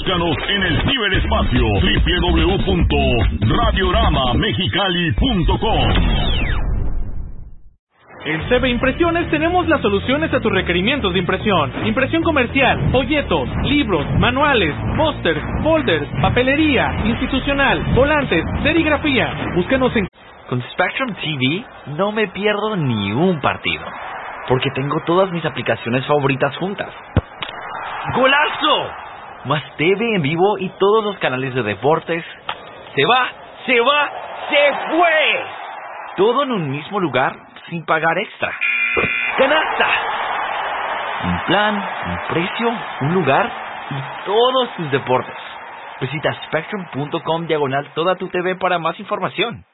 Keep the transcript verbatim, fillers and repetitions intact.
Búscanos en el ciberespacio doble u doble u doble u punto radiorama mexicali punto com. En C B Impresiones tenemos las soluciones a tus requerimientos de impresión. Impresión comercial, folletos, libros, manuales, pósters, folders, papelería, institucional, volantes, serigrafía. Búscanos en... Con Spectrum T V no me pierdo ni un partido, porque tengo todas mis aplicaciones favoritas juntas. ¡Golazo! Más T V en vivo y todos los canales de deportes. ¡Se va! ¡Se va! ¡Se fue! Todo en un mismo lugar sin pagar extra. ¡Canasta! Un plan, un precio, un lugar y todos tus deportes. Visita spectrum punto com diagonal toda tu T V para más información.